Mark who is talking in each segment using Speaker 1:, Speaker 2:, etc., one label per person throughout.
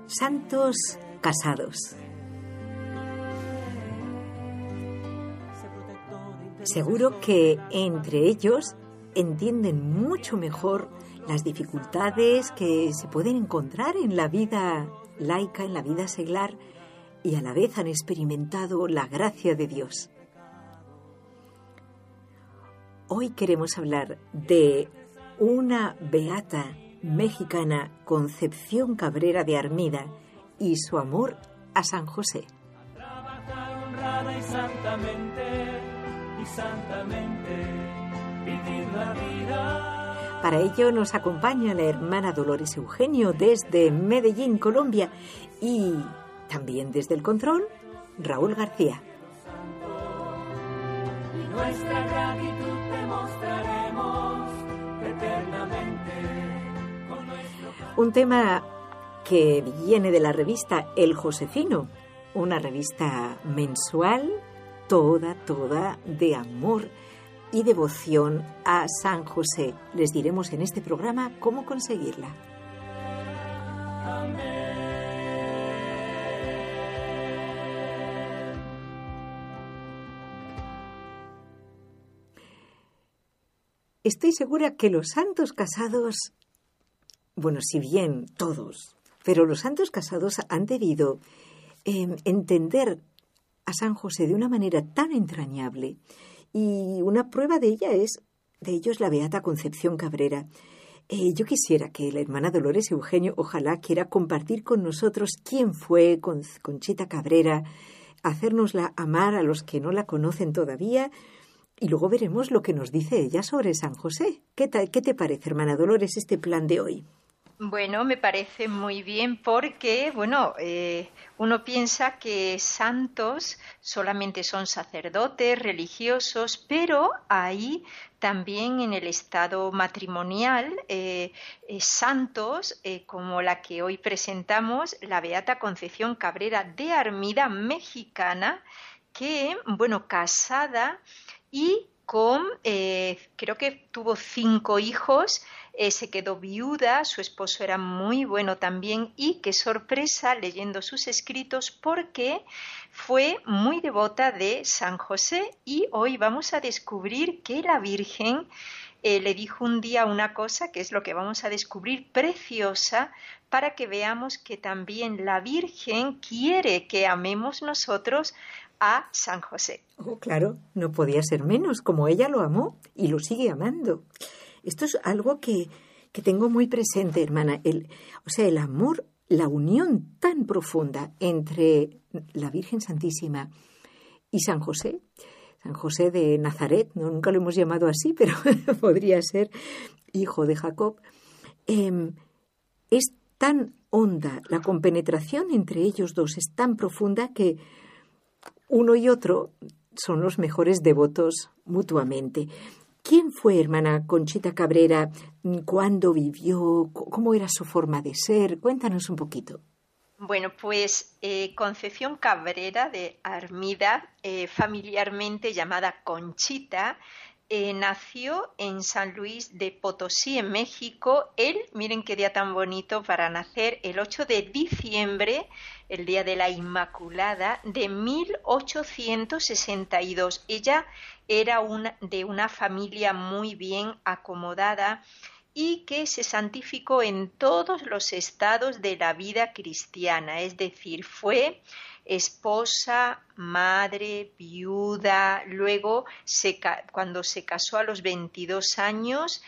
Speaker 1: Santos casados. Seguro que entre ellos entienden mucho mejor las dificultades que se pueden encontrar en la vida laica, en la vida seglar, y a la vez han experimentado la gracia de Dios. Hoy queremos hablar de una beata mexicana, Concepción Cabrera de Armida, y su amor a San José.
Speaker 2: Trabajar honrada y santamente vivir la vida.
Speaker 1: Para ello nos acompaña la hermana Dolores Eugenio desde Medellín, Colombia, y también desde el control, Raúl García.
Speaker 2: Y nuestra gratitud demostraremos eternamente con nuestro...
Speaker 1: Un tema que viene de la revista El Josefino, una revista mensual, toda de amor y devoción a San José. Les diremos en este programa cómo conseguirla. Estoy segura que los santos casados, bueno, si bien todos, pero los santos casados han debido entender a San José de una manera tan entrañable, y una prueba de ello es la beata Concepción Cabrera. Yo quisiera que la hermana Dolores Eugenio, ojalá quiera compartir con nosotros quién fue Conchita Cabrera, hacérnosla amar a los que no la conocen todavía, y luego veremos lo que nos dice ella sobre San José. ¿Qué te parece, hermana Dolores, este plan de hoy?
Speaker 3: Bueno, me parece muy bien porque, uno piensa que santos solamente son sacerdotes, religiosos, pero hay también en el estado matrimonial santos como la que hoy presentamos, la beata Concepción Cabrera de Armida, mexicana, que, casada y creo que tuvo 5 hijos, se quedó viuda, su esposo era muy bueno también, y qué sorpresa leyendo sus escritos porque fue muy devota de San José, y hoy vamos a descubrir que la Virgen le dijo un día una cosa que es lo que vamos a descubrir, preciosa, para que veamos que también la Virgen quiere que amemos nosotros a San José.
Speaker 1: Oh, claro, no podía ser menos, como ella lo amó y lo sigue amando. Esto es algo que tengo muy presente, hermana. El amor, la unión tan profunda entre la Virgen Santísima y San José de Nazaret, ¿no? Nunca lo hemos llamado así, pero podría ser hijo de Jacob. Es tan honda, la compenetración entre ellos dos es tan profunda que uno y otro son los mejores devotos mutuamente. ¿Quién fue, hermana Conchita Cabrera? ¿Cuándo vivió? ¿Cómo era su forma de ser? Cuéntanos un poquito.
Speaker 3: Bueno, Concepción Cabrera de Armida, familiarmente llamada Conchita, nació en San Luis de Potosí, en México. Miren qué día tan bonito para nacer, el 8 de diciembre, el día de la Inmaculada, de 1862. Ella era de una familia muy bien acomodada y que se santificó en todos los estados de la vida cristiana, es decir, fue esposa, madre, viuda, luego cuando se casó a los 22 años,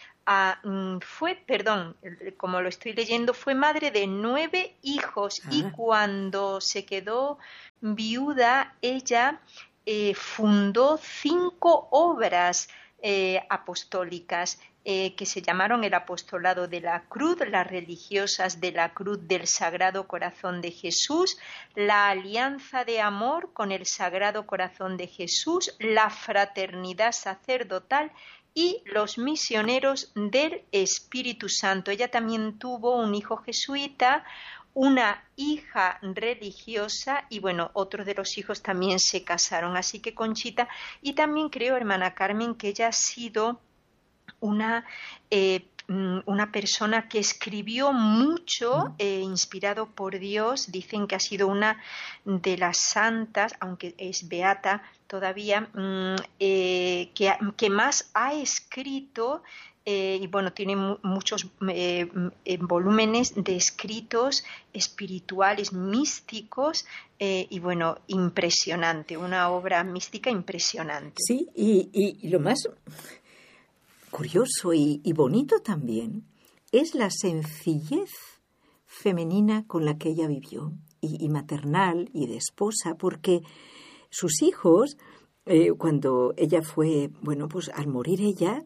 Speaker 3: como lo estoy leyendo, fue madre de 9 hijos y cuando se quedó viuda, ella fundó 5 obras apostólicas que se llamaron el Apostolado de la Cruz, las religiosas de la Cruz del Sagrado Corazón de Jesús, la Alianza de Amor con el Sagrado Corazón de Jesús, la Fraternidad Sacerdotal y los Misioneros del Espíritu Santo. Ella también tuvo un hijo jesuita, una hija religiosa y otros de los hijos también se casaron. Así que Conchita, y también creo, hermana Carmen, que ella ha sido una una persona que escribió mucho, inspirado por Dios. Dicen que ha sido una de las santas, aunque es beata todavía, que más ha escrito. Y bueno, tiene muchos volúmenes de escritos espirituales, místicos, y bueno, impresionante, una obra mística impresionante.
Speaker 1: Sí, y lo más curioso y bonito también es la sencillez femenina con la que ella vivió, y maternal y de esposa, porque sus hijos, cuando ella fue, bueno, pues al morir ella,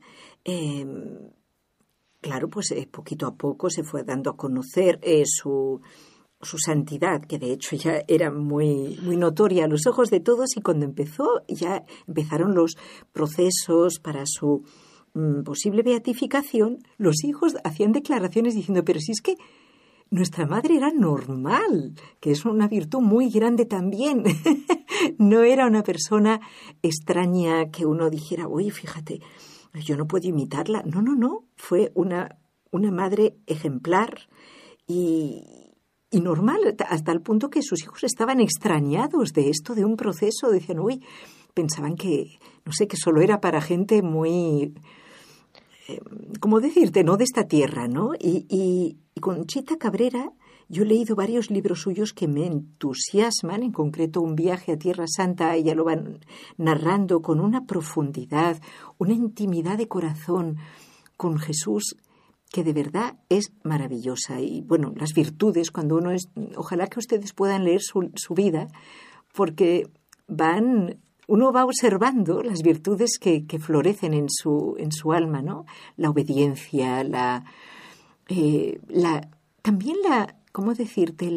Speaker 1: claro, pues poquito a poco se fue dando a conocer su santidad, que de hecho ya era muy, muy notoria a los ojos de todos, y cuando ya empezaron los procesos para su posible beatificación, los hijos hacían declaraciones diciendo, pero si es que nuestra madre era normal, que es una virtud muy grande también. No era una persona extraña que uno dijera, oye, fíjate, yo no puedo imitarla. No. Fue una madre ejemplar y normal, hasta el punto que sus hijos estaban extrañados de esto, de un proceso. Decían, uy, pensaban que, no sé, que solo era para gente muy, ¿cómo decirte?, no de esta tierra, ¿no? Y Conchita Cabrera, yo he leído varios libros suyos que me entusiasman, en concreto Un viaje a Tierra Santa. Ella lo va narrando con una profundidad, una intimidad de corazón con Jesús que de verdad es maravillosa. Y bueno, las virtudes, cuando uno es, ojalá que ustedes puedan leer su vida, porque uno va observando las virtudes que florecen en su alma, ¿no? La obediencia, también ¿cómo decirte?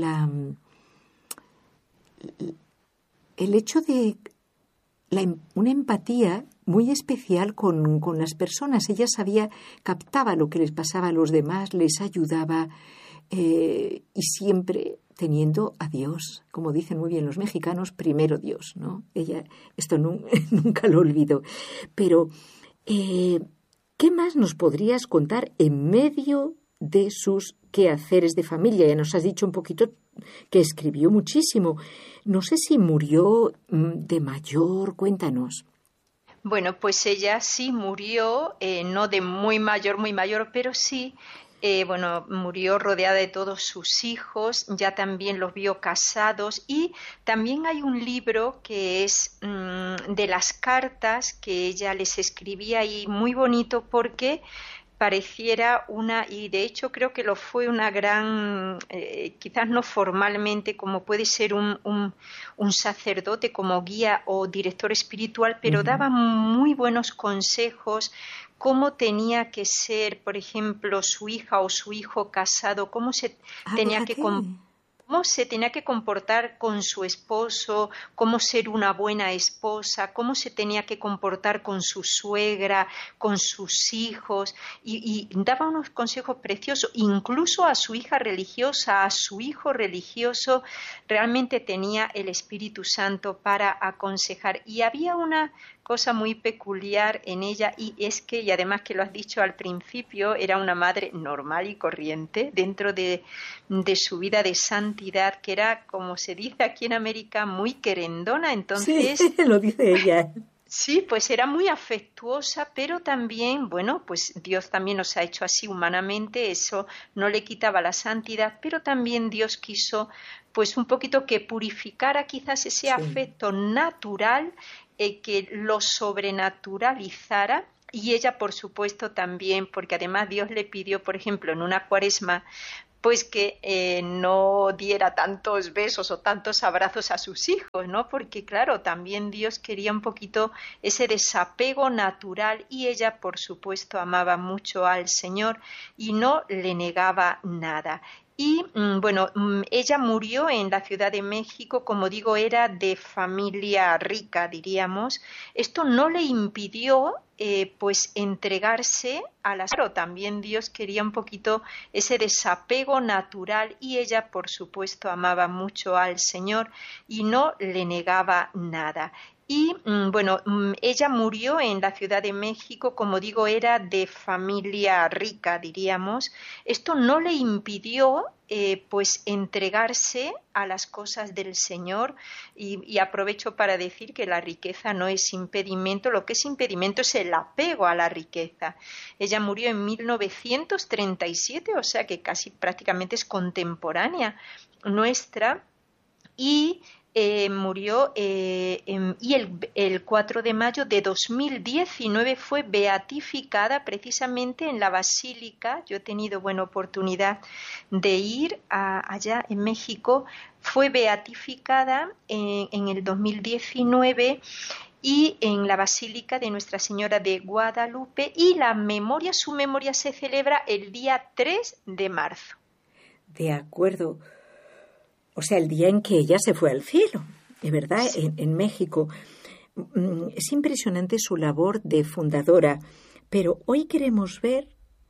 Speaker 1: El hecho de una empatía muy especial con las personas. Ella captaba lo que les pasaba a los demás, les ayudaba, y siempre teniendo a Dios, como dicen muy bien los mexicanos, primero Dios, ¿no? Ella esto nunca lo olvidó. Pero, ¿qué más nos podrías contar en medio de sus quehaceres de familia? Ya nos has dicho un poquito que escribió muchísimo. No sé si murió de mayor, cuéntanos.
Speaker 3: Bueno, pues ella sí murió, no de muy mayor, pero sí, bueno, murió rodeada de todos sus hijos, ya también los vio casados, y también hay un libro que es de las cartas que ella les escribía, y muy bonito porque pareciera y de hecho creo que lo fue una gran, quizás no formalmente como puede ser un sacerdote como guía o director espiritual, pero daba muy buenos consejos, cómo tenía que ser, por ejemplo, su hija o su hijo casado, cómo se tenía que cómo se tenía que comportar con su esposo, cómo ser una buena esposa, cómo se tenía que comportar con su suegra, con sus hijos, y daba unos consejos preciosos, incluso a su hija religiosa, a su hijo religioso, realmente tenía el Espíritu Santo para aconsejar. Y había una cosa muy peculiar en ella, y es que, y además que lo has dicho al principio, era una madre normal y corriente dentro de su vida de santidad, que era, como se dice aquí en América, muy querendona. Entonces,
Speaker 1: sí, lo dice ella.
Speaker 3: Sí, pues era muy afectuosa, pero también, bueno, pues Dios también nos ha hecho así humanamente, eso no le quitaba la santidad, pero también Dios quiso, pues un poquito que purificara quizás ese afecto natural, que lo sobrenaturalizara. Y ella, por supuesto, también, porque además Dios le pidió, por ejemplo, en una cuaresma, pues que no diera tantos besos o tantos abrazos a sus hijos, ¿no? Porque claro, también Dios quería un poquito ese desapego natural, y ella, por supuesto, amaba mucho al Señor y no le negaba nada. Y bueno, ella murió en la Ciudad de México, como digo, era de familia rica, diríamos. Esto no le impidió pues entregarse a las... Claro, también Dios quería un poquito ese desapego natural, y ella, por supuesto, amaba mucho al Señor y no le negaba nada. Y bueno, ella murió en la Ciudad de México, como digo, era de familia rica, diríamos. Esto no le impidió pues entregarse a las cosas del Señor y aprovecho para decir que la riqueza no es impedimento, lo que es impedimento es el apego a la riqueza. Ella murió en 1937, o sea que casi prácticamente es contemporánea nuestra, y murió y el 4 de mayo de 2019 fue beatificada precisamente en la Basílica. Yo he tenido buena oportunidad de ir allá en México. Fue beatificada en el 2019 y en la Basílica de Nuestra Señora de Guadalupe, y su memoria se celebra el día 3 de marzo.
Speaker 1: De acuerdo. O sea, el día en que ella se fue al cielo, de verdad,
Speaker 3: Sí.
Speaker 1: en México. Es impresionante su labor de fundadora, pero hoy queremos ver,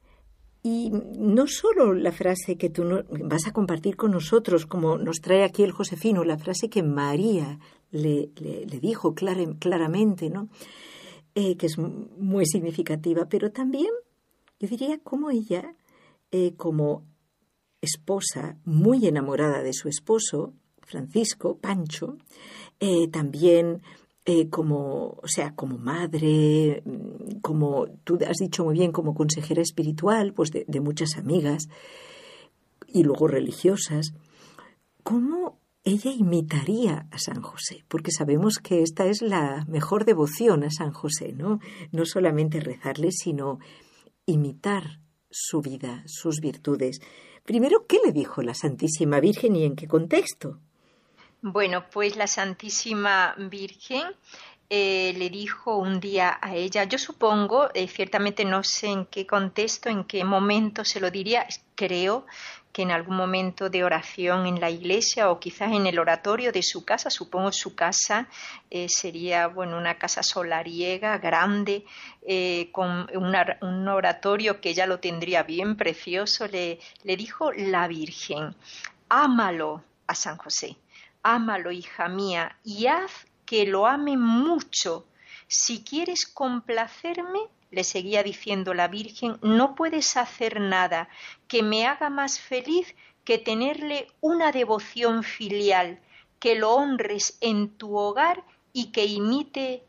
Speaker 1: y no solo la frase que tú vas a compartir con nosotros, como nos trae aquí el Josefino, la frase que María le dijo claramente, ¿no? Que es muy significativa, pero también, yo diría, como ella, como esposa muy enamorada de su esposo, Francisco, Pancho, también como madre, como tú has dicho muy bien, como consejera espiritual, pues de muchas amigas y luego religiosas. ¿Cómo ella imitaría a San José? Porque sabemos que esta es la mejor devoción a San José, ¿no? No solamente rezarle, sino imitar su vida, sus virtudes. Primero, ¿qué le dijo la Santísima Virgen y en qué contexto?
Speaker 3: Bueno, pues la Santísima Virgen le dijo un día a ella, yo supongo, ciertamente no sé en qué contexto, en qué momento se lo diría, creo que en algún momento de oración en la iglesia o quizás en el oratorio de su casa, supongo su casa sería una casa solariega, grande, con un oratorio que ella lo tendría bien precioso, le dijo la Virgen, ámalo a San José, ámalo, hija mía, y haz que lo ame mucho. Si quieres complacerme, le seguía diciendo la Virgen, no puedes hacer nada que me haga más feliz que tenerle una devoción filial, que lo honres en tu hogar y que imites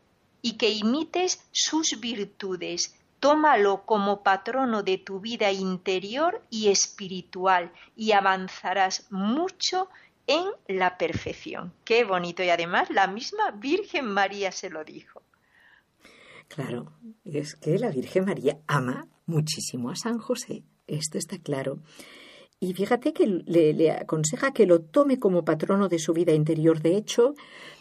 Speaker 3: sus virtudes. Tómalo como patrono de tu vida interior y espiritual y avanzarás mucho en la perfección. Qué bonito. Y además la misma Virgen María se lo dijo.
Speaker 1: Claro, es que la Virgen María ama muchísimo a San José, esto está claro. Y fíjate que le aconseja que lo tome como patrono de su vida interior. De hecho,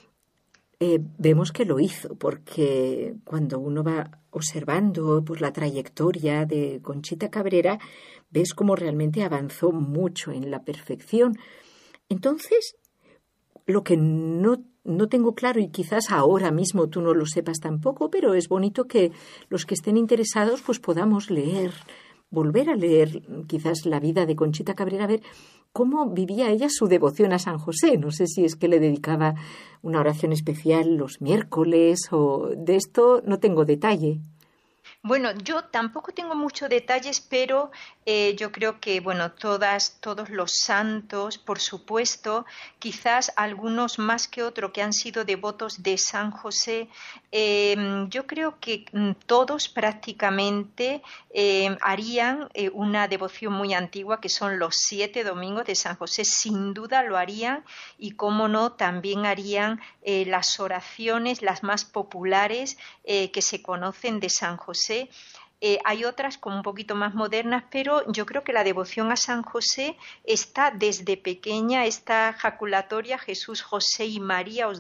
Speaker 1: vemos que lo hizo, porque cuando uno va observando pues, la trayectoria de Conchita Cabrera, ves cómo realmente avanzó mucho en la perfección. Entonces, lo que no tengo claro, y quizás ahora mismo tú no lo sepas tampoco, pero es bonito que los que estén interesados pues podamos volver a leer quizás la vida de Conchita Cabrera, a ver cómo vivía ella su devoción a San José. No sé si es que le dedicaba una oración especial los miércoles o de esto no tengo detalle.
Speaker 3: Bueno, yo tampoco tengo muchos detalles, pero yo creo que, todos los santos, por supuesto, quizás algunos más que otros que han sido devotos de San José, yo creo que todos prácticamente harían una devoción muy antigua, que son los 7 domingos de San José, sin duda lo harían, y cómo no, también harían las oraciones, las más populares que se conocen de San José. Hay otras como un poquito más modernas, pero yo creo que la devoción a San José está desde pequeña, esta jaculatoria, Jesús, José y María os